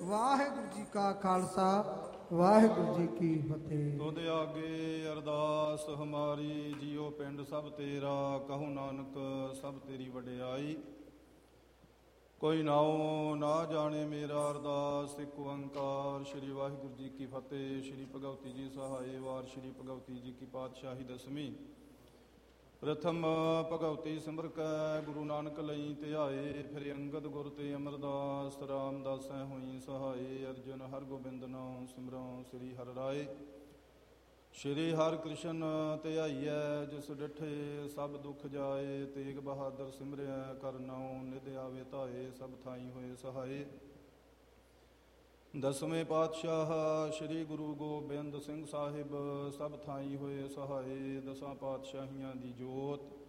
ਵਾਹਿਗੁਰੂ ਜੀ ਕਾ ਖਾਲਸਾ ਵਾਹਿਗੁਰੂ ਜੀ ਕੀ ਫਤਿਹ। ਤੁਧ ਆਗੇ ਅਰਦਾਸ ਹਮਾਰੀ, ਜੀਓ ਪਿੰਡ ਸਭ ਤੇਰਾ, ਕਹੋ ਨਾਨਕ ਸਭ ਤੇਰੀ ਵਡਿਆਈ। ਕੋਈ ਨਾਉ ਨਾ ਜਾਣੇ ਮੇਰਾ, ਅਰਦਾਸ ਇੱਕ ਓੰਕਾਰ। ਸ਼੍ਰੀ ਵਾਹਿਗੁਰੂ ਜੀ ਕੀ ਫਤਿਹ। ਸ਼੍ਰੀ ਭਗਵਤੀ ਜੀ ਸਹਾਏ ਵਾਰ। ਸ਼੍ਰੀ ਭਗਵਤੀ ਜੀ ਕੀ ਪਾਤਸ਼ਾਹੀ ਦਸਵੀਂ। ਪ੍ਰਥਮ ਭਗਵਤੀ ਸਿਮਰ ਕੈ, ਗੁਰੂ ਨਾਨਕ ਲਈ ਧਿਆਏ। ਫਿਰ ਅੰਗਦ ਗੁਰ ਤੇ ਅਮਰਦਾਸ, ਰਾਮਦਾਸੈ ਹੋਈ ਸਹਾਏ। ਅਰਜਨ ਹਰਗੋਬਿੰਦ ਨਾਮ ਸਿਮਰਉ, ਸ੍ਰੀ ਹਰਿ ਰਾਏ। ਸ਼੍ਰੀ ਹਰਿ ਕ੍ਰਿਸ਼ਨ ਧਿਆਈਐ, ਜਿਸ ਡਿਠੇ ਸਭ ਦੁਖ ਜਾਏ। ਤੇਗ ਬਹਾਦਰ ਸਿਮਰਿਆ ਕਰ ਨਾਉ, ਨਿਧ ਆਵੇ ਧਾਏ। ਸਭ ਥਾਈ ਹੋਏ ਸਹਾਏ। ਦਸਵੇਂ ਪਾਤਸ਼ਾਹ ਸ਼੍ਰੀ ਗੁਰੂ ਗੋਬਿੰਦ ਸਿੰਘ ਸਾਹਿਬ, ਸਭ ਥਾਈ ਹੋਏ ਸਹਾਏ। ਦਸਾਂ ਪਾਤਸ਼ਾਹੀਆਂ ਦੀ ਜੋਤ,